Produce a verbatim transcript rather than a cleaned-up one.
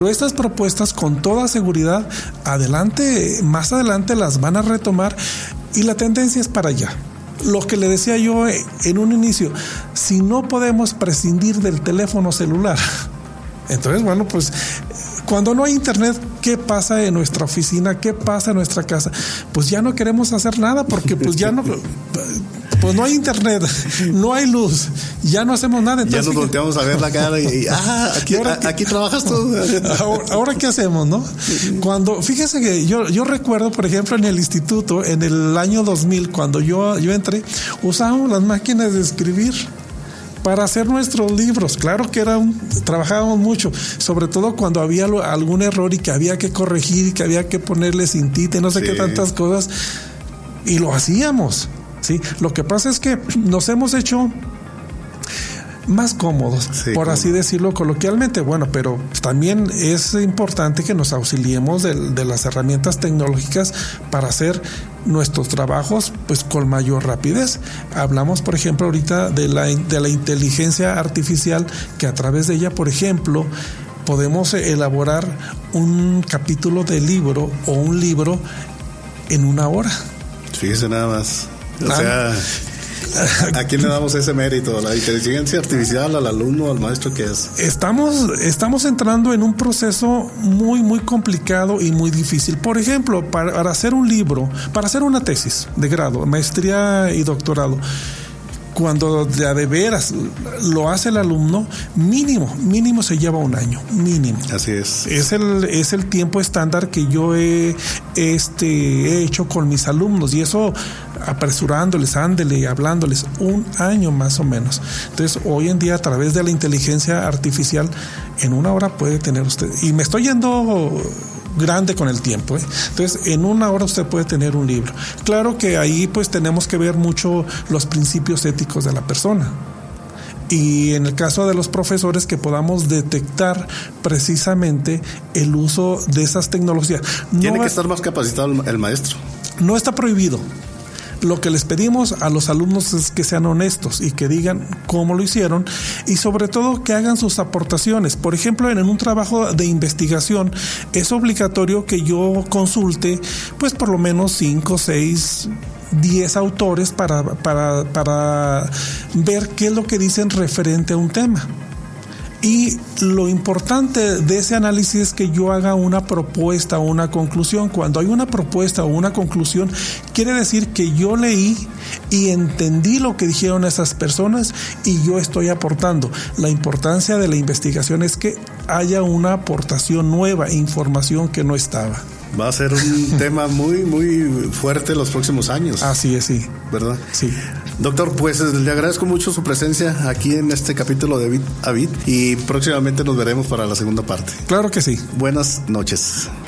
Estas propuestas con toda seguridad, adelante, más adelante las van a retomar y la tendencia es para allá. Lo que le decía yo en un inicio, si no podemos prescindir del teléfono celular, entonces bueno, pues cuando no hay internet, ¿qué pasa en nuestra oficina? ¿Qué pasa en nuestra casa? Pues ya no queremos hacer nada porque pues ya no... Pues no hay internet, no hay luz, ya no hacemos nada. Entonces, ya nos volteamos a ver la cara y, y ah, aquí, a, qué, aquí trabajas tú. Ahora, ahora qué hacemos, ¿no? Cuando, fíjese que yo, yo recuerdo, por ejemplo, en el instituto, en el año dos mil, cuando yo, yo entré, usábamos las máquinas de escribir para hacer nuestros libros. Claro que era un, trabajábamos mucho, sobre todo cuando había lo, algún error y que había que corregir y que había que ponerle cintita y no sé sí. qué tantas cosas, y lo hacíamos. Sí, lo que pasa es que nos hemos hecho más cómodos, sí, por así decirlo coloquialmente. Bueno, pero también es importante que nos auxiliemos de, de las herramientas tecnológicas para hacer nuestros trabajos pues con mayor rapidez. Hablamos, por ejemplo, ahorita de la, de la inteligencia artificial, que a través de ella, por ejemplo, podemos elaborar un capítulo de libro o un libro en una hora. Fíjese nada más. O sea, ¿a quién le damos ese mérito? ¿La inteligencia artificial, al alumno, al maestro? ¿Qué es? Estamos, estamos entrando en un proceso muy, muy complicado y muy difícil. Por ejemplo, para, para hacer un libro, para hacer una tesis de grado, maestría y doctorado, cuando de, de veras lo hace el alumno, mínimo, mínimo se lleva un año, mínimo. Así es. Es el, es el tiempo estándar que yo he, este, he hecho con mis alumnos, y eso apresurándoles, ándele, hablándoles, un año más o menos. Entonces, hoy en día, a través de la inteligencia artificial, en una hora puede tener usted, y me estoy yendo grande con el tiempo, ¿eh? Entonces, en una hora usted puede tener un libro. Claro que ahí pues tenemos que ver mucho los principios éticos de la persona. Y en el caso de los profesores, que podamos detectar precisamente el uso de esas tecnologías. Tiene no que estar más capacitado el, el maestro. No está prohibido. Lo que les pedimos a los alumnos es que sean honestos y que digan cómo lo hicieron, y sobre todo que hagan sus aportaciones. Por ejemplo, en un trabajo de investigación es obligatorio que yo consulte pues por lo menos cinco, seis, diez autores para, para, para ver qué es lo que dicen referente a un tema. Y lo importante de ese análisis es que yo haga una propuesta o una conclusión. Cuando hay una propuesta o una conclusión, quiere decir que yo leí y entendí lo que dijeron esas personas y yo estoy aportando. La importancia de la investigación es que haya una aportación nueva, información que no estaba. Va a ser un tema muy, muy fuerte los próximos años. Así es, sí. ¿Verdad? Sí. Doctor, pues le agradezco mucho su presencia aquí en este capítulo de Bit a Bit, y próximamente nos veremos para la segunda parte. Claro que sí. Buenas noches.